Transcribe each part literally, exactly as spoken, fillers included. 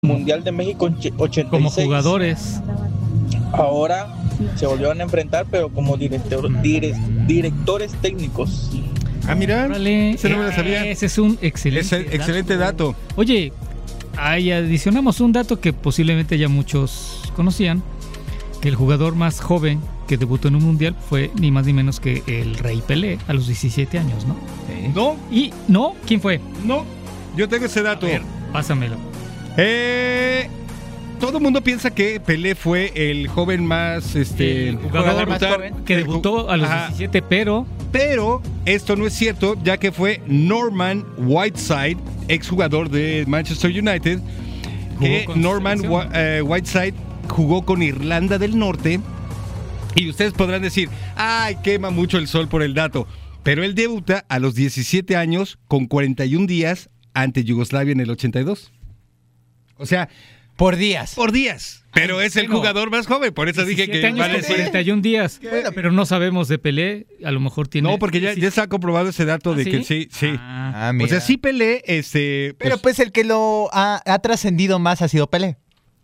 Mundial de México ochenta y seis. Como jugadores. Ahora se volvieron a enfrentar, pero como director, dire, directores técnicos. Ah, mira, Órale, ese no me lo sabía. Ese es un excelente, Ese, dato. excelente dato. Oye, ahí adicionamos un dato que posiblemente ya muchos conocían. Que el jugador más joven que debutó en un mundial fue ni más ni menos que el Rey Pelé a los diecisiete años, ¿no? Sí. No, Y no, ¿quién fue? no, yo tengo ese dato. A ver, pásamelo. Eh, todo el mundo piensa que Pelé fue el joven más, este, El jugador más brutal, joven que el debutó ju- a los Ajá. diecisiete, pero Pero esto no es cierto, ya que fue Norman Whiteside, exjugador de Manchester United, que con su Norman selección. Wa- eh, Whiteside jugó con Irlanda del Norte. Y ustedes podrán decir, ay, quema mucho el sol por el dato. Pero él debuta a los diecisiete años con cuarenta y un días ante Yugoslavia en el ochenta y dos. O sea, Por días. por días. Pero Ay, es el bueno. jugador más joven, por eso dije diecisiete que años vale con decir- cuarenta y un días. Bueno, pero no sabemos de Pelé, a lo mejor tiene... No, porque ya, ya está comprobado ese dato ¿Ah, de sí? que sí, sí. Ah, Ah, mira. O sea, sí Pelé, este... Pero pues, pues el que lo ha, ha trascendido más ha sido Pelé.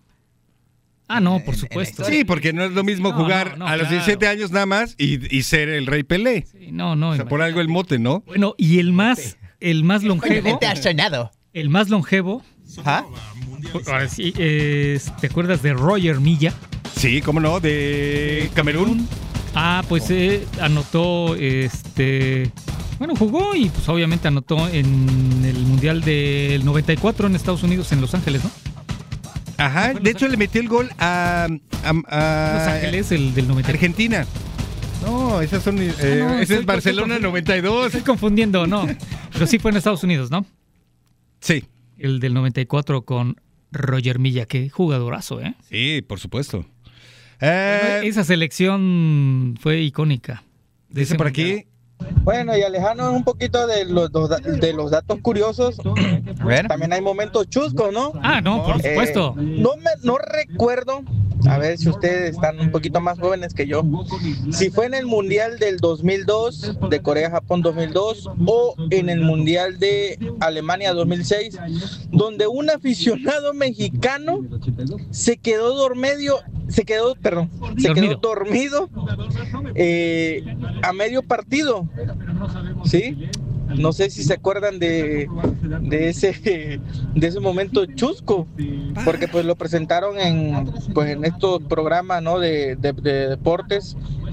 ah, no, en- por en la supuesto. historia. sí, porque no es lo mismo No, jugar no, no, a los claro. diecisiete años nada más y, y ser el Rey Pelé. Sí, no, no. O sea, por algo el mote, ¿no? Bueno, y el más, el más longevo, Obviamente ha sonado. el más longevo, Ajá. ahora sí, es- ¿te acuerdas de Roger Milla? Sí, cómo no, de Camerún. Ah, pues eh, anotó, este, bueno, jugó y pues obviamente anotó en el Mundial del noventa y cuatro en Estados Unidos, en Los Ángeles, ¿no? Ajá, de hecho le metió el gol a, a- a- Los Ángeles, el del noventa y cuatro. Argentina. No, esas son... eh, Ah, no, ese estoy- es Barcelona estoy- noventa y dos. Estoy confundiendo, no. Pero sí fue en Estados Unidos, ¿no? Sí, El del noventa y cuatro con Roger Milla, qué jugadorazo, ¿eh? sí, por supuesto. Bueno, Eh, esa selección fue icónica. De dice ese por mundial. aquí... Bueno, y alejándonos un poquito de los, dos da- de los datos curiosos, A ver. también hay momentos chuscos, ¿no? Ah, no, por Eh, supuesto. no, me, no recuerdo, a ver si ustedes están un poquito más jóvenes que yo, si fue en el Mundial del dos mil dos, de Corea-Japón dos mil dos, o en el Mundial de Alemania dos mil seis, donde un aficionado mexicano se quedó dormido, se quedó, perdón, se Dormido. quedó dormido eh, a medio partido, ¿sí? No sé si se acuerdan de, de ese de ese momento chusco, porque pues lo presentaron en pues en estos programas, ¿no? de, de, de deportes,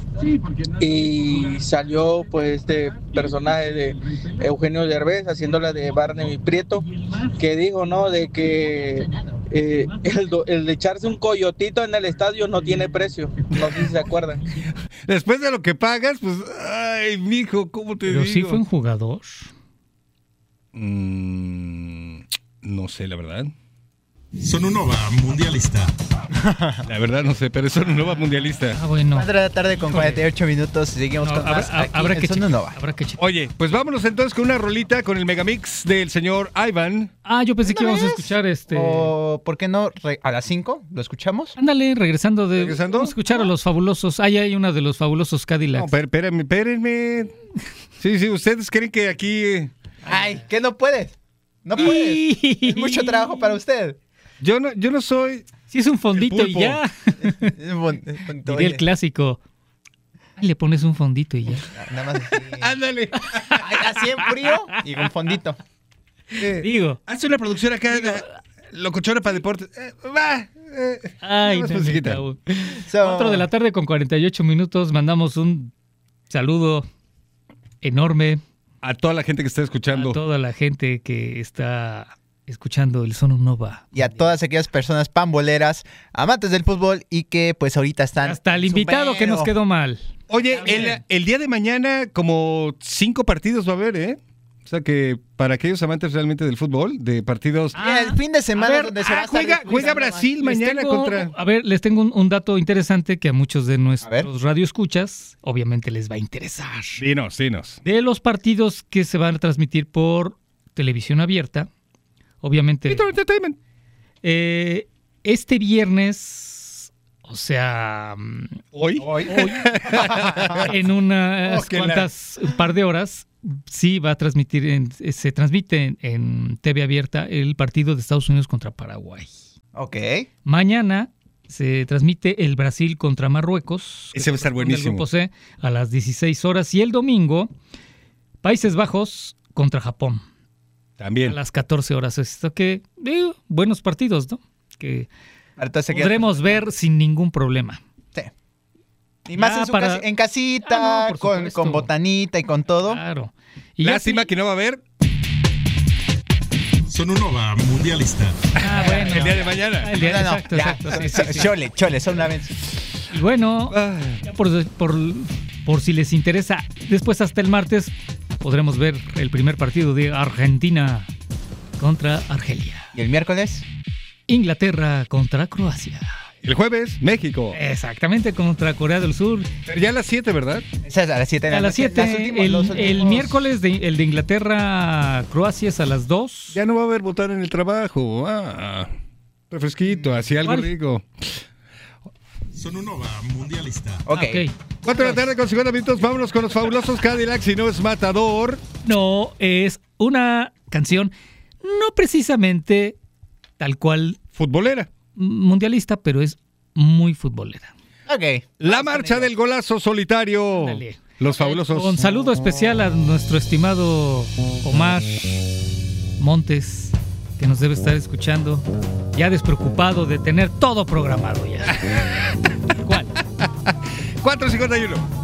y salió pues este personaje de Eugenio Derbez haciéndola de Barney Prieto, que dijo, ¿no? De que eh, el, do- el de echarse un coyotito en el estadio no tiene precio. No sé si se acuerdan. Después de lo que pagas, pues, ay, mijo, ¿cómo te Pero digo? sí fue un jugador. Mm, no sé, la verdad. Sonunova Mundialista. La verdad no sé, pero es una nueva mundialista. Ah, bueno. cuatro de la tarde con cuarenta y ocho minutos. Seguimos No, con habrá, más aquí habrá en que Zona checar, Nova. habrá que checar. Oye, pues vámonos entonces con una rolita con el megamix del señor Ivan. Ah, yo pensé que ¿Una íbamos a vez? escuchar este. ¿O por qué no re- a las cinco? ¿Lo escuchamos? Ándale, regresando de. ¿Regresando? Vamos a escuchar a los fabulosos. Ahí hay una de los fabulosos Cadillacs. No, pero espérenme, espérenme. Sí, sí, ustedes creen que aquí... eh, Ay, ¿qué no puedes? No puedes. Es mucho trabajo para usted. Yo no, yo no soy... Si es un fondito El y pulpo. ya. Es bon- es bonito, Diría el oye. clásico. Ahí le pones un fondito y ya. Nada más así. Ándale. Ay, así en frío y con fondito. Eh, Digo. Hace una producción acá, eh, locochona para deportes. Eh, va. eh, Ay, más no, musiquita. no. So- Cuatro de la tarde con cuarenta y ocho minutos. Mandamos un saludo enorme A toda la gente que está escuchando. a toda la gente que está escuchando el Sono Nova. Y a todas aquellas personas pamboleras, amantes del fútbol y que pues ahorita están... Hasta el en su invitado que nos mero. quedó mal. Oye, También. el, el día de mañana como cinco partidos va a haber, ¿eh? O sea que para aquellos amantes realmente del fútbol, de partidos... Ah, el fin de semana a ver, donde se va a Ah, estar juega, disputando juega más. Brasil Les mañana tengo- contra... A ver, les tengo un, un dato interesante que a muchos de A ver. nuestros radioescuchas obviamente les va a interesar. Dinos, dinos. De los partidos que se van a transmitir por televisión abierta, obviamente Víctor Entertainment. eh, este viernes, o sea, mm, ¿Hoy? Hoy. en unas Oh, que la- cuantas, un par de horas, sí va a transmitir, en- se transmite en, en T V abierta el partido de Estados Unidos contra Paraguay. Ok. Mañana se transmite el Brasil contra Marruecos. Ese va a estar buenísimo. El grupo C a las dieciséis horas. Y el domingo, Países Bajos contra Japón. También. A las catorce horas. Esto que, eh, buenos partidos, ¿no? Que Entonces, podremos ver sin ningún problema. Sí. Y más Ya en, su para- casi- en casita, Ah, no, por con, supuesto. con botanita y con todo. Claro. Y ya Lástima sí- que no va a haber Sonunova Mundialista. Ah, bueno. el día de mañana. Ah, el día- No, no, exacto, ya. exacto. Sí, sí, sí. Chole, chole, solamente. Y bueno, Ah. ya por, por, por si les interesa, después hasta el martes podremos ver el primer partido de Argentina contra Argelia. ¿Y el miércoles? Inglaterra contra Croacia. El jueves, México. Exactamente, contra Corea del Sur. Ya a las siete, ¿verdad? Esa es a las siete de la A las noche. siete. Las últimos- El, los el últimos- miércoles, de, el de Inglaterra-Croacia es a las dos. Ya no va a haber votar en el trabajo. Ah, refresquito, así algo ¿Cuál? rico. Sonunova Mundialista. Ok. Ah, ok. Cuatro de la tarde con cincuenta minutos. Vámonos con los fabulosos Cadillacs. Si no es Matador. No, es una canción no precisamente tal cual Futbolera. mundialista, pero es muy futbolera. Ok. La marcha del golazo solitario. Ándale. Los fabulosos. Con saludo especial a nuestro estimado Omar Montes, que nos debe estar escuchando, ya despreocupado de tener todo programado ya. ¿Cuál? cuatro cincuenta y uno.